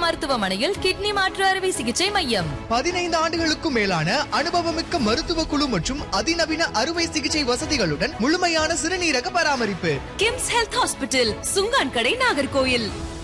மருத்துவமனையில் கிட்னி மாற்று அறுவை சிகிச்சை மையம். 15 ஆண்டுகளுக்கும் மேலான அனுபவமிக்க மருத்துவ குழு மற்றும் அதிநவீன அறுவை சிகிச்சை வசதிகளுடன் முழுமையான சிறுநீரக பராமரிப்பு. கிம்ஸ் ஹெல்த் ஹாஸ்பிட்டல், சுங்கான் கடை, நாகர்கோயில்.